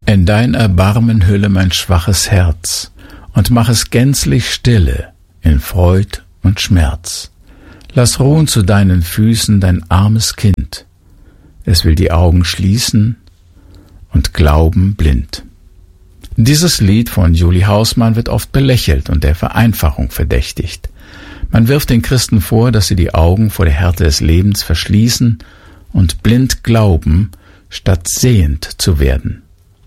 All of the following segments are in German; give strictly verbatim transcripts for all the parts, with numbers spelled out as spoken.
In dein Erbarmen hülle mein schwaches Herz und mach es gänzlich stille in Freud und Schmerz. Lass ruhen zu deinen Füßen dein armes Kind. Es will die Augen schließen und glauben blind. Dieses Lied von Julie Hausmann wird oft belächelt und der Vereinfachung verdächtigt. Man wirft den Christen vor, dass sie die Augen vor der Härte des Lebens verschließen und blind glauben, statt sehend zu werden.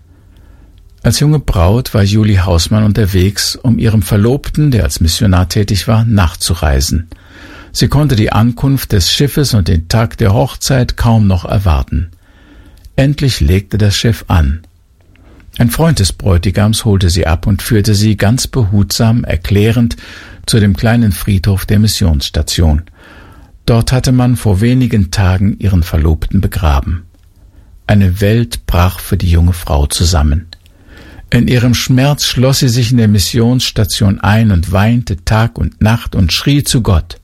Als junge Braut war Julie Hausmann unterwegs, um ihrem Verlobten, der als Missionar tätig war, nachzureisen. Sie konnte die Ankunft des Schiffes und den Tag der Hochzeit kaum noch erwarten. Endlich legte das Schiff an. Ein Freund des Bräutigams holte sie ab und führte sie ganz behutsam, erklärend, zu dem kleinen Friedhof der Missionsstation. Dort hatte man vor wenigen Tagen ihren Verlobten begraben. Eine Welt brach für die junge Frau zusammen. In ihrem Schmerz schloss sie sich in der Missionsstation ein und weinte Tag und Nacht und schrie zu Gott.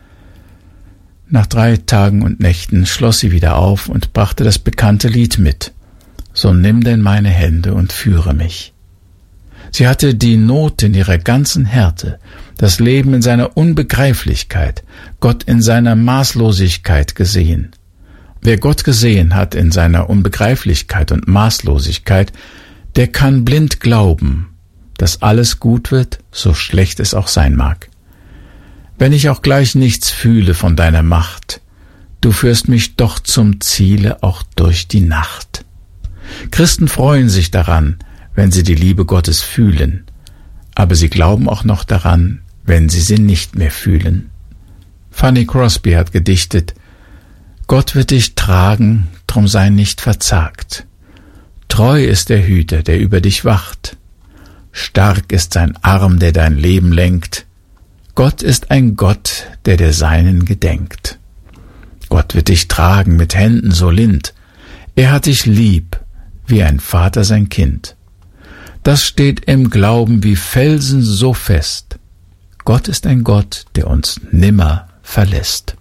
Nach drei Tagen und Nächten schloss sie wieder auf und brachte das bekannte Lied mit. So nimm denn meine Hände und führe mich. Sie hatte die Not in ihrer ganzen Härte, das Leben in seiner Unbegreiflichkeit, Gott in seiner Maßlosigkeit gesehen. Wer Gott gesehen hat in seiner Unbegreiflichkeit und Maßlosigkeit, der kann blind glauben, dass alles gut wird, so schlecht es auch sein mag. Wenn ich auch gleich nichts fühle von deiner Macht, du führst mich doch zum Ziele auch durch die Nacht. Christen freuen sich daran, wenn sie die Liebe Gottes fühlen, aber sie glauben auch noch daran, wenn sie sie nicht mehr fühlen. Fanny Crosby hat gedichtet: Gott wird dich tragen, drum sei nicht verzagt. Treu ist der Hüter, der über dich wacht. Stark ist sein Arm, der dein Leben lenkt. Gott ist ein Gott, der der Seinen gedenkt. Gott wird dich tragen mit Händen so lind. Er hat dich lieb, wie ein Vater sein Kind. Das steht im Glauben wie Felsen so fest. Gott ist ein Gott, der uns nimmer verlässt.